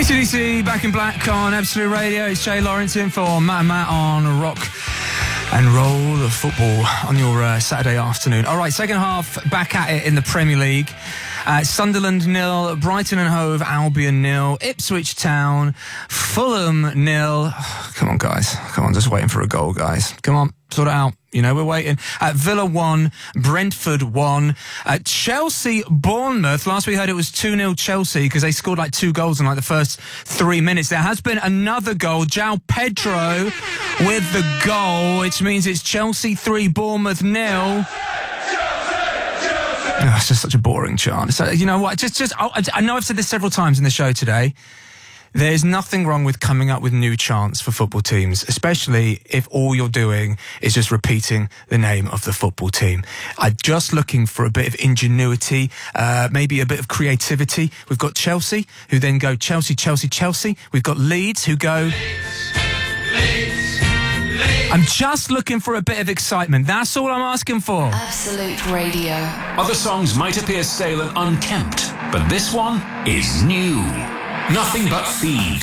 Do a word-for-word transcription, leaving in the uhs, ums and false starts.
A C D C, Back in Black on Absolute Radio. It's Jay Lawrence in for Matt and Matt on Rock and Roll of Football on your uh, Saturday afternoon. All right, second half, back at it in the Premier League. Uh, Sunderland nil, Brighton and Hove Albion nil, Ipswich Town, Fulham nil. Oh, come on, guys. Come on, just waiting for a goal, guys. Come on, sort it out. You know, we're waiting. Uh, Villa one, Brentford one. Uh, Chelsea, Bournemouth. Last we heard it was two nil Chelsea because they scored like two goals in like the first three minutes. There has been another goal. João Pedro with the goal, which means it's Chelsea three, Bournemouth nil. Oh, it's just such a boring chant. So, you know what? Just, just. I, I know I've said this several times in the show today. There's nothing wrong with coming up with new chants for football teams, especially if all you're doing is just repeating the name of the football team. I'm just looking for a bit of ingenuity, uh, maybe a bit of creativity. We've got Chelsea, who then go Chelsea, Chelsea, Chelsea. We've got Leeds, who go... I'm just looking for a bit of excitement. That's all I'm asking for. Absolute Radio. Other songs might appear stale and unkempt, but this one is new. Nothing But Thieves.